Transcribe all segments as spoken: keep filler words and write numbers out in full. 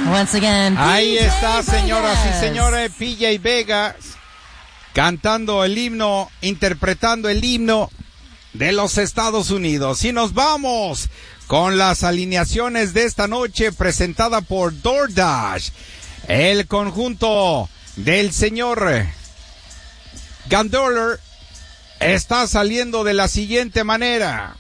Once again, ahí P J está, señoras Vegas. y señores, P J Vegas cantando el himno, interpretando el himno de los Estados Unidos. Y nos vamos con las alineaciones de esta noche presentada por DoorDash. El conjunto del señor Gandoler está saliendo de la siguiente manera.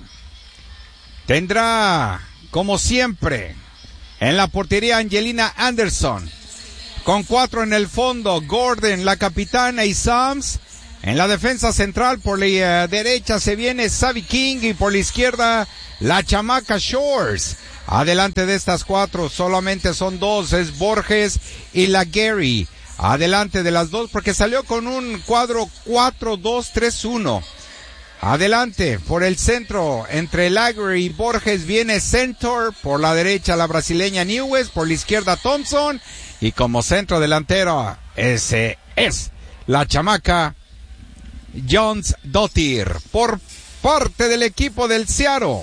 Tendrá, como siempre, en la portería Angelina Anderson. Con cuatro en el fondo, Gordon, la capitana, y Sams. En la defensa central, por la uh, derecha se viene Savvy King, y por la izquierda, la chamaca Shores. Adelante de estas cuatro, solamente son dos, es Borges y la Gary. Adelante de las dos, porque salió con un cuadro cuatro dos tres uno. Adelante, por el centro, entre Laguerre y Borges viene Centaur, por la derecha la brasileña Newes, por la izquierda Thompson, y como centro delantero, ese es la chamaca Jones Dottir, por parte del equipo del Seattle,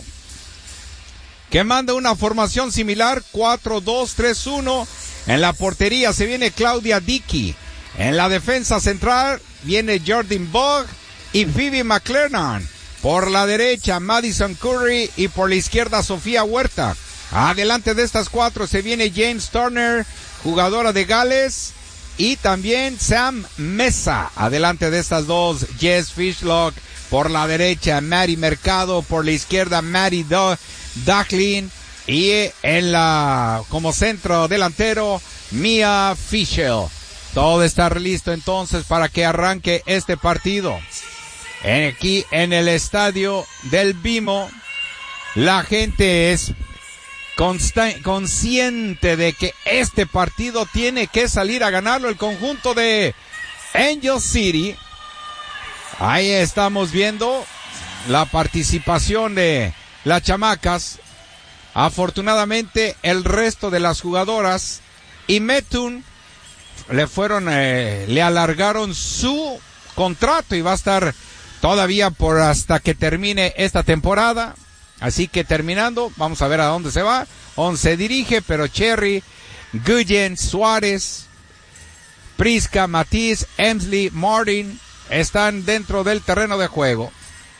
que manda una formación similar, cuatro dos tres uno, en la portería se viene Claudia Dickey, en la defensa central viene Jordan Bogg y Phoebe McClernand, por la derecha Madison Curry y por la izquierda Sofía Huerta. Adelante de estas cuatro se viene James Turner, jugadora de Gales, y también Sam Mesa. Adelante de estas dos, Jess Fishlock, por la derecha Maddie Mercado, por la izquierda Maddie Ducklin, y en la como centro delantero Mia Fischel. Todo está listo entonces para que arranque este partido. Aquí en el estadio del Bimo, la gente es consta- consciente de que este partido tiene que salir a ganarlo el conjunto de Angel City. Ahí estamos viendo la participación de las chamacas. Afortunadamente el resto de las jugadoras y Metun le fueron, eh, le alargaron su contrato y va a estar todavía por hasta que termine esta temporada. Así que terminando, vamos a ver a dónde se va. Once dirige, pero Cherry, Guyen, Suárez, Prisca, Matiz, Emsley, Martin están dentro del terreno de juego.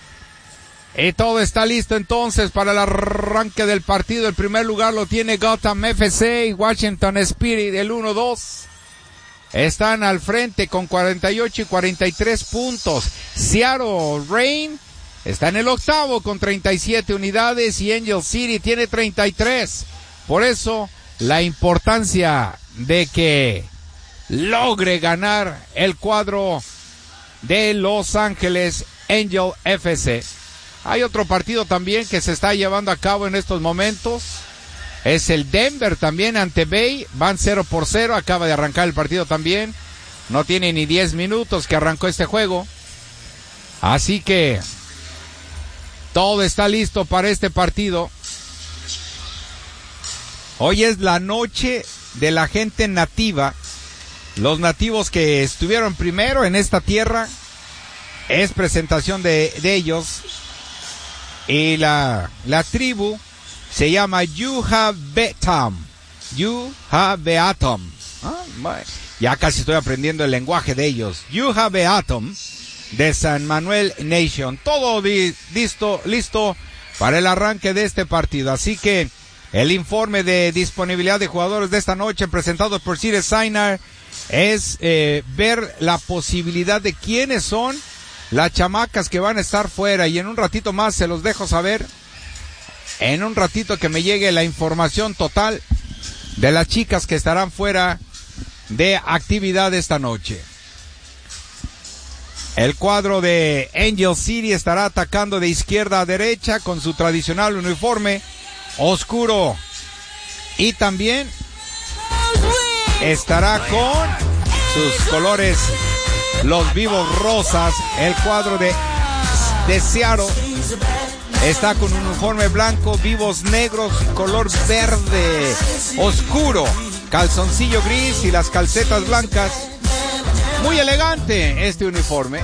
Y todo está listo entonces para el arranque del partido. El primer lugar lo tiene Gotham F C y Washington Spirit, el uno dos. Están al frente con cuarenta y ocho y cuarenta y tres puntos. Seattle Reign está en el octavo con treinta y siete unidades y Angel City tiene treinta y tres. Por eso la importancia de que logre ganar el cuadro de Los Ángeles Angel F C. Hay otro partido también que se está llevando a cabo en estos momentos. Es el Denver también ante Bay. Van cero por cero. Acaba de arrancar el partido también. No tiene ni diez minutos que arrancó este juego. Así que todo está listo para este partido. Hoy es la noche de la gente nativa. Los nativos que estuvieron primero en esta tierra. Es presentación de, de ellos. Y la, la tribu se llama Yuha Betam. Yuha Beatom. Ah, ya casi estoy aprendiendo el lenguaje de ellos. Yuha Beatom de San Manuel Nation. Todo di, listo, listo para el arranque de este partido. Así que el informe de disponibilidad de jugadores de esta noche presentado por Cire Sainar es eh, ver la posibilidad de quiénes son las chamacas que van a estar fuera, y en un ratito más se los dejo saber. En un ratito que me llegue la información total de las chicas que estarán fuera de actividad esta noche. El cuadro de Angel City estará atacando de izquierda a derecha con su tradicional uniforme oscuro, y también estará con sus colores, los vivos rosas. El cuadro de, de Seattle está con un uniforme blanco, vivos negros, color verde oscuro, calzoncillo gris y las calcetas blancas. Muy elegante este uniforme.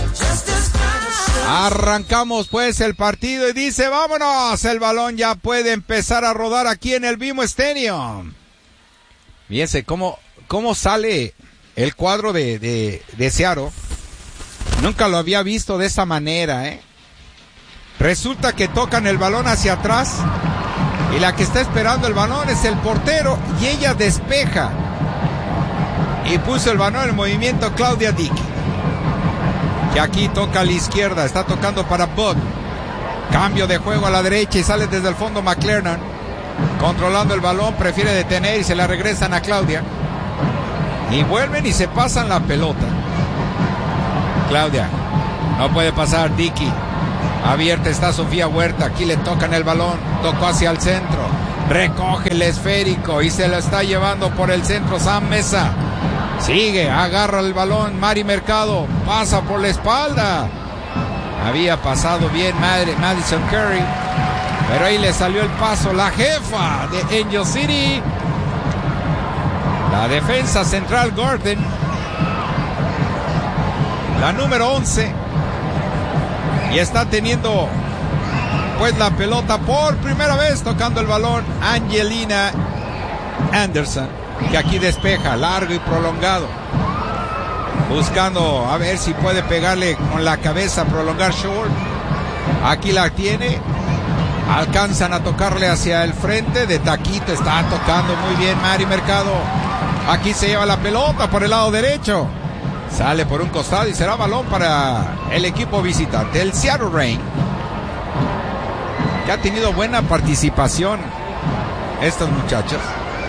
Arrancamos pues el partido y dice, vámonos, el balón ya puede empezar a rodar aquí en el Bimo Stadium. Fíjense cómo, cómo sale el cuadro de, de, de Seattle. Nunca lo había visto de esa manera, ¿eh? Resulta que tocan el balón hacia atrás y la que está esperando el balón es el portero y ella despeja. Y puso el balón en movimiento Claudia Dickey, que aquí toca a la izquierda, está tocando para Bud. Cambio de juego a la derecha y sale desde el fondo McClernand. Controlando el balón, prefiere detener y se la regresan a Claudia. Y vuelven y se pasan la pelota. Claudia, no puede pasar Dickey. Abierta está Sofía Huerta, aquí le tocan el balón, tocó hacia el centro, recoge el esférico y se lo está llevando por el centro Sam Mesa. Sigue, agarra el balón Mari Mercado, pasa por la espalda. Había pasado bien Madison Curry, pero ahí le salió el paso la jefa de Angel City, la defensa central Gordon, la número once. Y está teniendo pues la pelota por primera vez tocando el balón Angelina Anderson, que aquí despeja largo y prolongado, buscando a ver si puede pegarle con la cabeza, prolongar short. Aquí la tiene, alcanzan a tocarle hacia el frente, de taquito está tocando muy bien Mari Mercado. Aquí se lleva la pelota por el lado derecho, sale por un costado y será balón para el equipo visitante, el Seattle Reign, que ha tenido buena participación estos muchachos.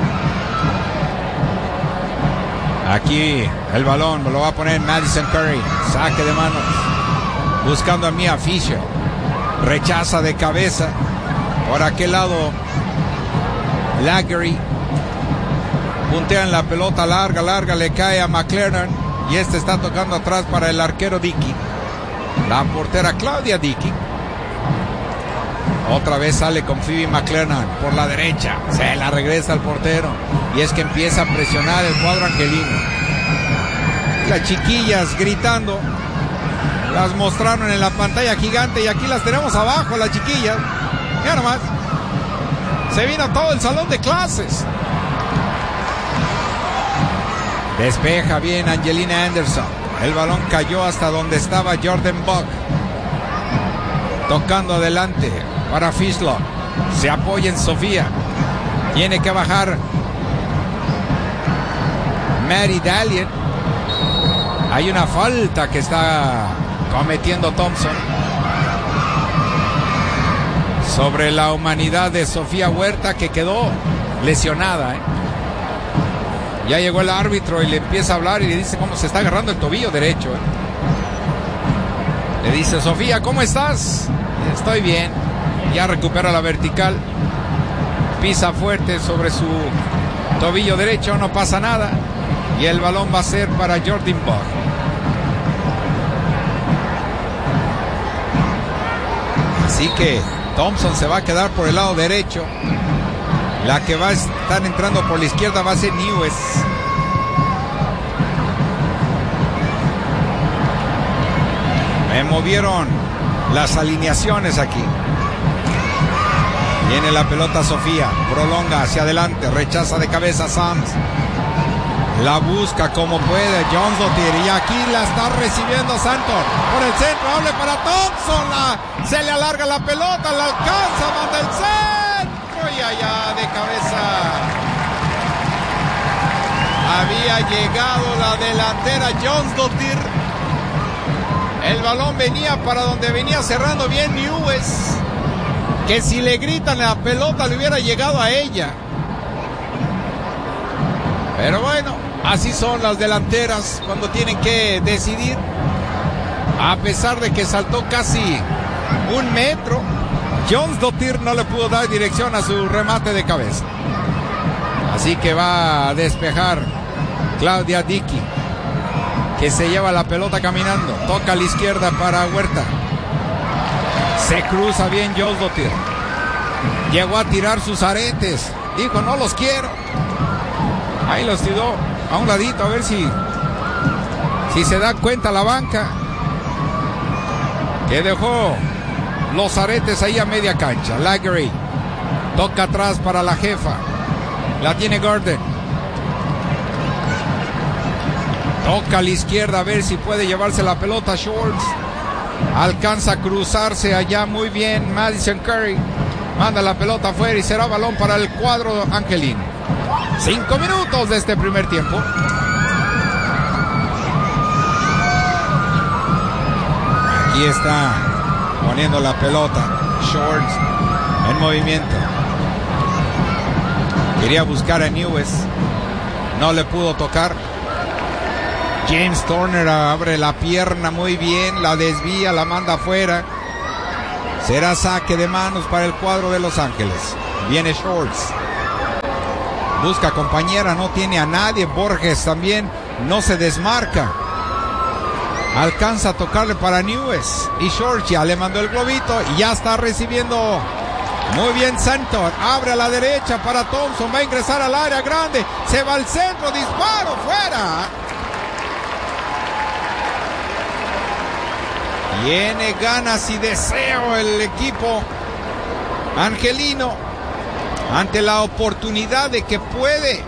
Aquí el balón lo va a poner Madison Curry, saque de manos, buscando a Mia Fisher, rechaza de cabeza, por aquel lado Lagery, puntean la pelota larga, larga, le cae a McClernand. Y este está tocando atrás para el arquero Dickey. La portera Claudia Dickey. Otra vez sale con Phoebe McClernand por la derecha. Se la regresa al portero. Y es que empieza a presionar el cuadro angelino. Las chiquillas gritando. Las mostraron en la pantalla gigante y aquí las tenemos abajo, las chiquillas. Ya nomás. Se vino todo el salón de clases. Despeja bien Angelina Anderson. El balón cayó hasta donde estaba Jordan Buck. Tocando adelante para Fishlock. Se apoya en Sofía. Tiene que bajar Mary Dalian. Hay una falta que está cometiendo Thompson sobre la humanidad de Sofía Huerta, que quedó lesionada, ¿eh? Ya llegó el árbitro y le empieza a hablar y le dice cómo se está agarrando el tobillo derecho, ¿eh? Le dice: Sofía, ¿cómo estás? Estoy bien. Ya recupera la vertical. Pisa fuerte sobre su tobillo derecho, no pasa nada. Y el balón va a ser para Jordan Buck. Así que Thompson se va a quedar por el lado derecho. La que va a estar entrando por la izquierda va a ser Newes. Me movieron las alineaciones aquí. Viene la pelota Sofía, prolonga hacia adelante, rechaza de cabeza Sams. La busca como puede Jones-Dottir y aquí la está recibiendo Santos por el centro, hable para Thompson, la, se le alarga la pelota, la alcanza, manda el centro y allá de cabeza. Había llegado la delantera Jones-Dottir. El balón venía para donde venía cerrando bien Newes, que si le gritan la pelota le hubiera llegado a ella. Pero bueno, así son las delanteras cuando tienen que decidir. A pesar de que saltó casi un metro, Jones-Dottir no le pudo dar dirección a su remate de cabeza. Así que va a despejar Claudia Dickey, que se lleva la pelota caminando. Toca a la izquierda para Huerta. Se cruza bien Jones-Dottir. Llegó a tirar sus aretes. Dijo: no los quiero. Ahí los tiró a un ladito a ver si si se da cuenta la banca, que dejó los aretes ahí a media cancha. Lagery toca atrás para la jefa. La tiene Gordon. Toca a la izquierda a ver si puede llevarse la pelota. Shorts alcanza a cruzarse allá muy bien. Madison Curry manda la pelota afuera y será balón para el cuadro angelino. Cinco minutos de este primer tiempo. Aquí está poniendo la pelota Shorts en movimiento. Quería buscar a Newes, no le pudo tocar. James Turner abre la pierna muy bien, la desvía, la manda afuera. Será saque de manos para el cuadro de Los Ángeles. Viene Shorts, busca compañera, no tiene a nadie. Borges también no se desmarca. Alcanza a tocarle para Newes y Shorts ya le mandó el globito y ya está recibiendo muy bien Santor. Abre a la derecha para Thompson, va a ingresar al área grande, se va al centro, disparo, fuera. Tiene ganas y deseo el equipo angelino ante la oportunidad de que puede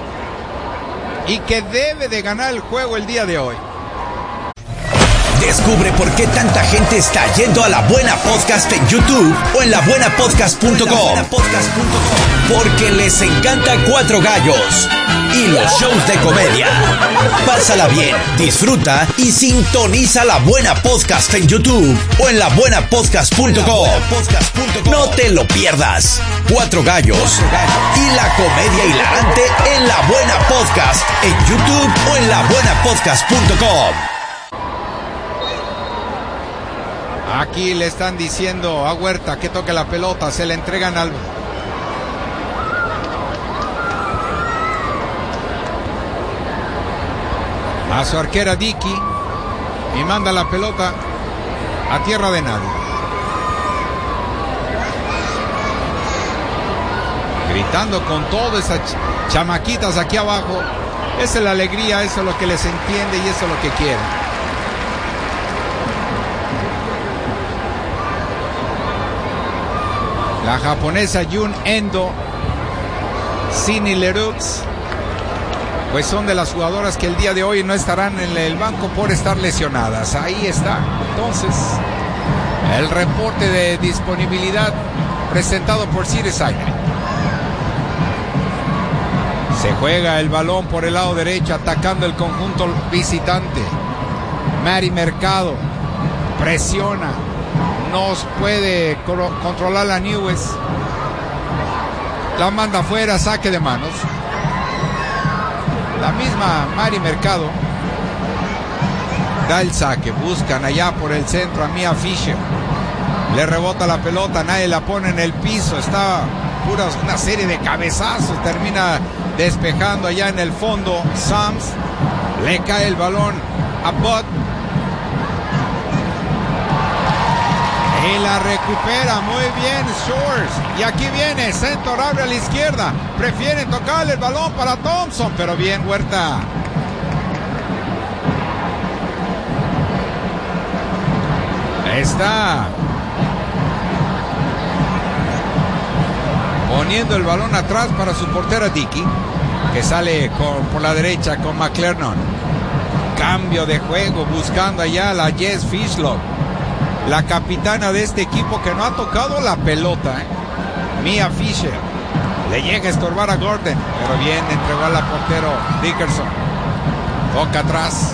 y que debe de ganar el juego el día de hoy. Descubre por qué tanta gente está yendo a La Buena Podcast en YouTube o en la buena podcast punto com. Porque les encanta Cuatro Gallos y los shows de comedia. Pásala bien, disfruta y sintoniza La Buena Podcast en YouTube o en la buena podcast punto com. No te lo pierdas. Cuatro Gallos y la comedia hilarante en La Buena Podcast en YouTube o en la buena podcast punto com. Aquí le están diciendo a Huerta que toque la pelota, se le entregan al... a su arquera Dickey y manda la pelota a tierra de nadie. Gritando con todas esas ch- chamaquitas aquí abajo. Esa es la alegría, eso es lo que les entiende y eso es lo que quieren. La japonesa Jun Endo, Cindy Leroux, pues son de las jugadoras que el día de hoy no estarán en el banco por estar lesionadas. Ahí está, entonces, el reporte de disponibilidad presentado por Cityside. Se juega el balón por el lado derecho, atacando el conjunto visitante. Mary Mercado presiona. No puede controlar la Newes. La manda afuera, saque de manos. La misma Mary Mercado da el saque. Buscan allá por el centro a Mia Fisher. Le rebota la pelota, nadie la pone en el piso. Está pura una serie de cabezazos. Termina despejando allá en el fondo. Sams. Le cae el balón a Bud. Y la recupera muy bien Shores. Y aquí viene Centor, abre a la izquierda. Prefieren tocarle el balón para Thompson, pero bien Huerta. Está poniendo el balón atrás para su portera Dickey, que sale con, por la derecha con McClernand. Cambio de juego, buscando allá a la Jess Fishlow, la capitana de este equipo que no ha tocado la pelota, ¿eh? Mia Fisher. Le llega a estorbar a Gordon, pero bien entregó al portero Dickerson. Toca atrás.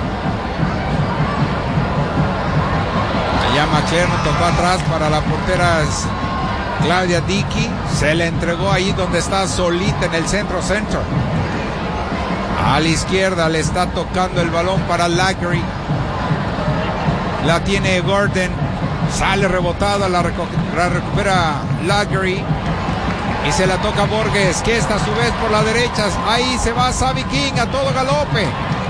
Allá McClernand tocó atrás para la portera Claudia Dickey. Se le entregó ahí donde está solita en el centro centro. A la izquierda le está tocando el balón para Lagery. La tiene Gordon, sale rebotada, la, reco- la recupera Lagery y se la toca Borges, que está a su vez por la derecha. Ahí se va Savvy King a todo galope.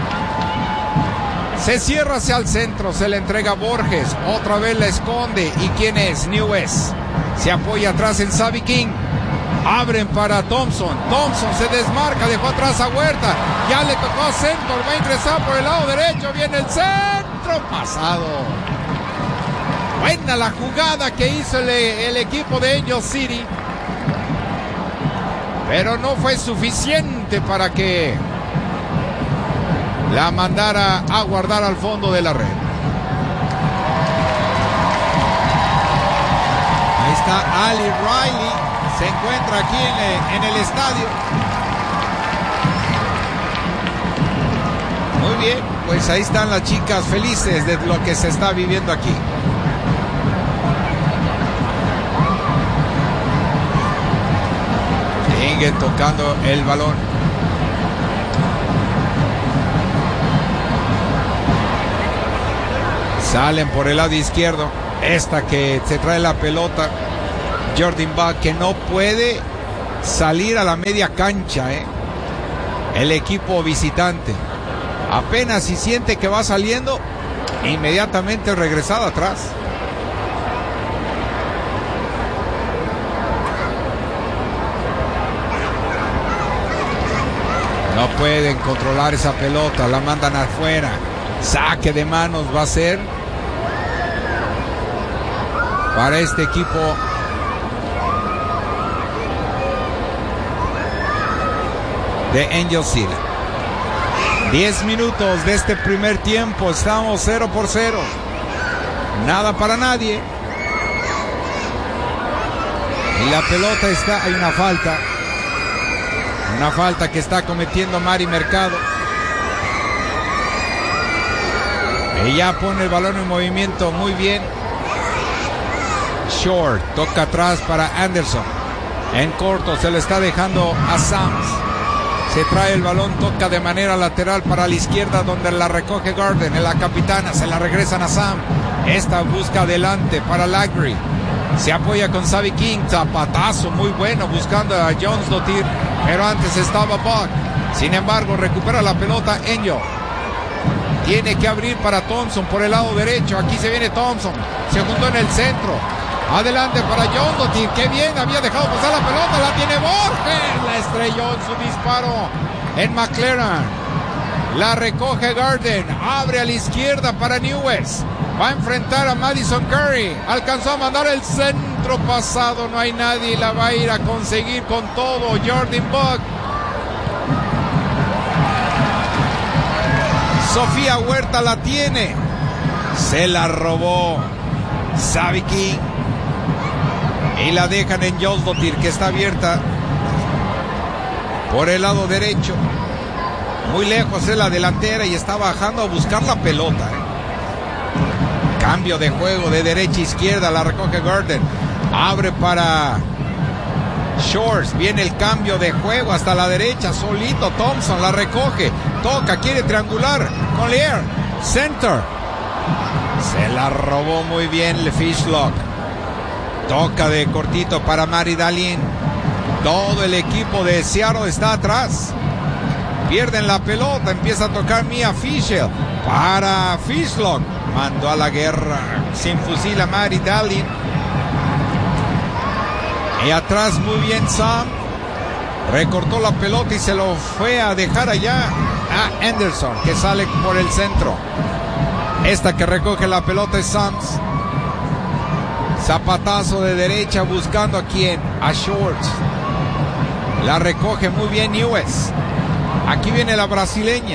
Se cierra hacia el centro, se le entrega a Borges, otra vez la esconde. ¿Y quién es? Newes. Se apoya atrás en Savvy King. Abren para Thompson. Thompson se desmarca, dejó atrás a Huerta. Ya le tocó a Centor, va a ingresar por el lado derecho. Viene el centro pasado. Buena la jugada que hizo el, el equipo de Angel City, pero no fue suficiente para que la mandara a guardar al fondo de la red. Ahí está Ali Riley, se encuentra aquí en el, en el estadio. Muy bien, pues ahí están las chicas felices de lo que se está viviendo aquí. Siguen tocando el balón. Salen por el lado izquierdo. Esta que se trae la pelota, Jordyn Buck, que no puede salir a la media cancha, ¿eh? El equipo visitante. Apenas si siente que va saliendo, inmediatamente regresada atrás. No pueden controlar esa pelota, la mandan afuera. Saque de manos va a ser para este equipo de Angel City. diez minutos de este primer tiempo, estamos cero por cero. Nada para nadie. Y la pelota está, hay una falta. Una falta que está cometiendo Mari Mercado. Ella pone el balón en movimiento muy bien. Short, toca atrás para Anderson. En corto se lo está dejando a Sams. Se trae el balón, toca de manera lateral para la izquierda donde la recoge Garden. En la capitana se la regresan a Sam. Esta busca adelante para Lagry. Se apoya con Savi King. Zapatazo muy bueno buscando a Jones Dottir. Pero antes estaba Buck. Sin embargo recupera la pelota Angel. Tiene que abrir para Thompson por el lado derecho. Aquí se viene Thompson. Se juntó en el centro. Adelante para Jones Dottir. Qué bien, había dejado pasar la pelota. La tiene Borges. La estrelló en su disparo en McLaren. La recoge Garden. Abre a la izquierda para Newes. Va a enfrentar a Madison Curry. Alcanzó a mandar el centro pasado. No hay nadie. La va a ir a conseguir con todo Jordyn Buck. Sofía Huerta la tiene. Se la robó Savi King. Y la dejan en Jones Dottir, que está abierta por el lado derecho. Muy lejos es la delantera y está bajando a buscar la pelota. Cambio de juego de derecha a izquierda. La recoge Garden. Abre para Shores. Viene el cambio de juego hasta la derecha. Solito Thompson la recoge. Toca, quiere triangular con Lear. Center. Se la robó muy bien el Fishlock. Toca de cortito para Mari Dalin. Todo el equipo de Seattle está atrás. Pierden la pelota. Empieza a tocar Mia Fisher para Fishlock. Mandó a la guerra sin fusil a Mari Dalin. Y atrás muy bien Sam. Recortó la pelota y se lo fue a dejar allá a Anderson, que sale por el centro. Esta que recoge la pelota es Sams. Zapatazo de derecha buscando a quién, a Shorts. La recoge muy bien Newes. Aquí viene la brasileña.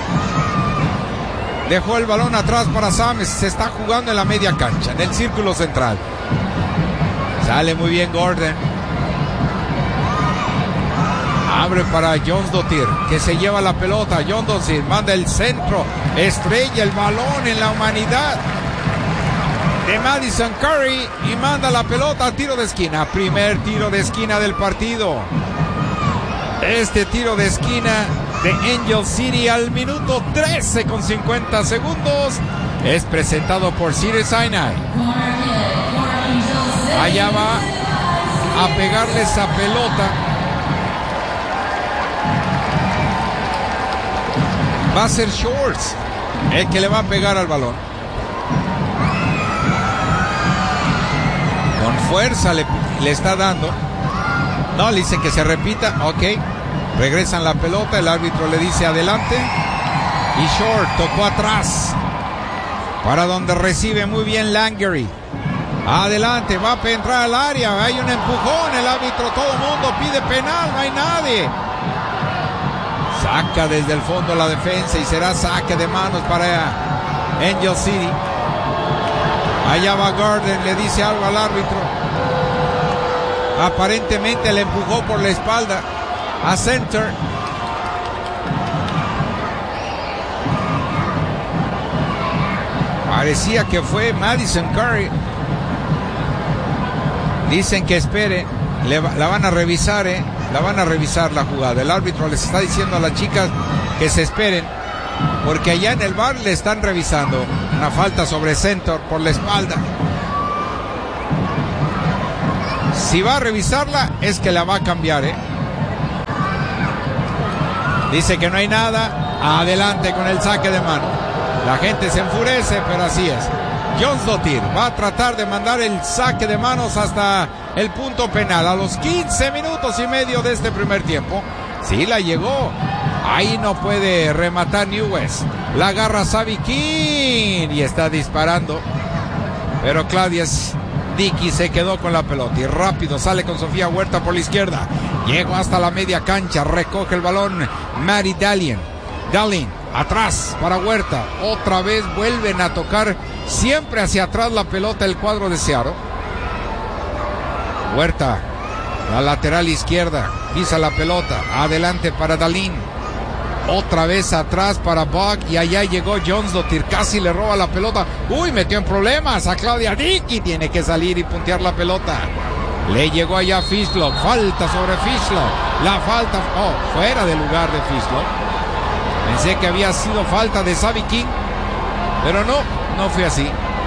Dejó el balón atrás para Sams. Se está jugando en la media cancha, en el círculo central. Sale muy bien Gordon. Abre para Jones Dottir, que se lleva la pelota. Jones Dottir manda el centro. Estrella el balón en la humanidad de Madison Curry y manda la pelota a tiro de esquina. Primer tiro de esquina del partido. Este tiro de esquina de Angel City al minuto trece con cincuenta segundos es presentado por Cedars Sinai. Allá va a pegarle esa pelota. Va a ser Shorts el que le va a pegar al balón. Con fuerza le, le está dando. No, le dicen que se repita. Ok. Regresan la pelota. El árbitro le dice adelante. Y Short tocó atrás. Para donde recibe muy bien Langery. Adelante, va a entrar al área. Hay un empujón. El árbitro, todo el mundo pide penal. No hay nadie. Saca desde el fondo la defensa y será saque de manos para Angel City. Allá va Gordon, le dice algo al árbitro. Aparentemente le empujó por la espalda a Center. Parecía que fue Madison Curry. Dicen que espere, le va, la van a revisar, eh. La van a revisar la jugada. El árbitro les está diciendo a las chicas que se esperen, porque allá en el bar le están revisando una falta sobre Center por la espalda. Si va a revisarla, es que la va a cambiar, ¿eh? Dice que no hay nada. Adelante con el saque de mano. La gente se enfurece, pero así es. Jónsdóttir va a tratar de mandar el saque de manos hasta el punto penal a los quince minutos y medio de este primer tiempo. Sí, la llegó. Ahí no puede rematar Newes. La agarra Savikin y está disparando. Pero Claudia Dickey se quedó con la pelota y rápido sale con Sofía Huerta por la izquierda. Llegó hasta la media cancha. Recoge el balón Mary Dallin. Dallin atrás para Huerta. Otra vez vuelven a tocar siempre hacia atrás la pelota el cuadro de Seattle. Huerta, la lateral izquierda, pisa la pelota. Adelante para Dallin. Otra vez atrás para Buck y allá llegó Jónsdóttir, casi le roba la pelota. Uy, metió en problemas a Claudia Dickey. Tiene que salir y puntear la pelota. Le llegó allá Fishlock, falta sobre Fishlock. La falta, oh, fuera de lugar de Fishlock. Pensé que había sido falta de Savikin, pero no, no fue así.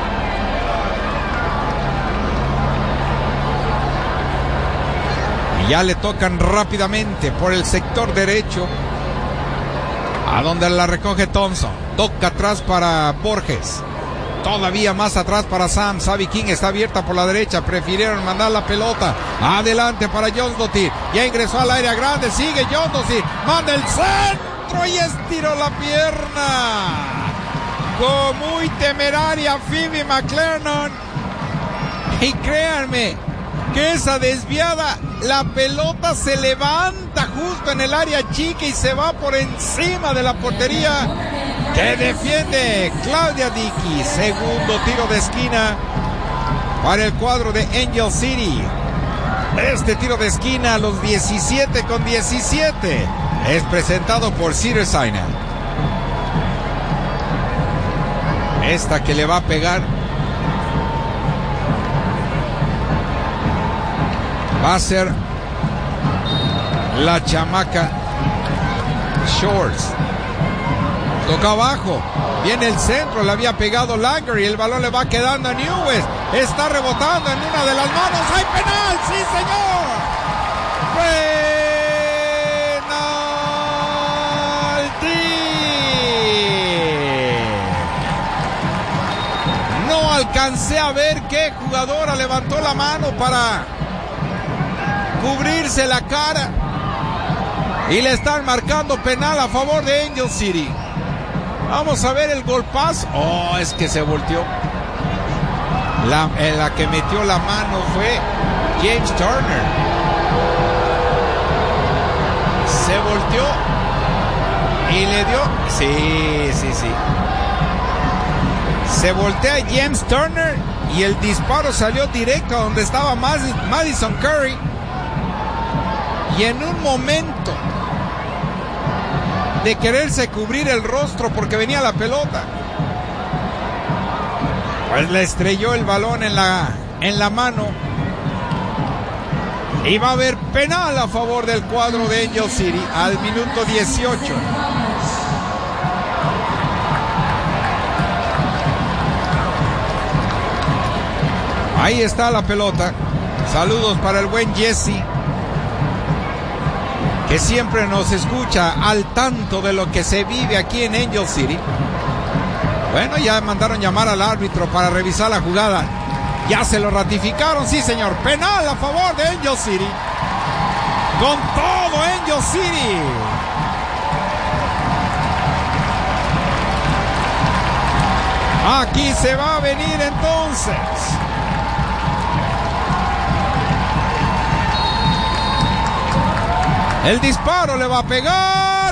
Y ya le tocan rápidamente por el sector derecho, a donde la recoge Thompson. Toca atrás para Borges. Todavía más atrás para Sam. Savikin está abierta por la derecha. Prefirieron mandar la pelota adelante para Jónsdóttir. Ya ingresó al área grande. Sigue Jónsdóttir. Manda el centro y estiró la pierna. Con muy temeraria Phoebe McClernand. Y créanme que esa desviada, la pelota se levanta justo en el área chica y se va por encima de la portería que defiende Claudia Dickey. Segundo tiro de esquina para el cuadro de Angel City. Este tiro de esquina a los diecisiete con diecisiete es presentado por Cedars-Sinai. Esta que le va a pegar va a ser la chamaca Shorts. Toca abajo. Viene el centro. Le había pegado Langer y el balón le va quedando a Newes. Está rebotando en una de las manos. ¡Hay penal! ¡Sí, señor! ¡Penalti! No alcancé a ver qué jugadora levantó la mano para cubrirse la cara y le están marcando penal a favor de Angel City. Vamos a ver el golpazo. Oh, es que se volteó. La, eh, la que metió la mano fue James Turner. Se volteó y le dio. Sí, sí, sí. Se voltea James Turner y el disparo salió directo a donde estaba Madison Curry. Y en un momento de quererse cubrir el rostro porque venía la pelota, pues le estrelló el balón en la, en la mano. Y va a haber penal a favor del cuadro de Angel City al minuto dieciocho. Ahí está la pelota. Saludos para el buen Jesse, que siempre nos escucha al tanto de lo que se vive aquí en Angel City. Bueno, ya mandaron llamar al árbitro para revisar la jugada. Ya se lo ratificaron, sí señor. Penal a favor de Angel City. Con todo Angel City. Aquí se va a venir entonces el disparo, le va a pegar.